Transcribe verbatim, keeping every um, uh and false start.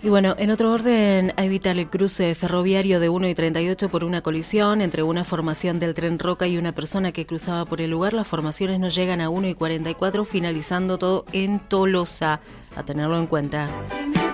Y bueno, en otro orden, a evitar el cruce ferroviario de uno y treinta y ocho por una colisión entre una formación del tren Roca y una persona que cruzaba por el lugar. Las formaciones no llegan a uno y cuarenta y cuatro, finalizando todo en Tolosa. A tenerlo en cuenta.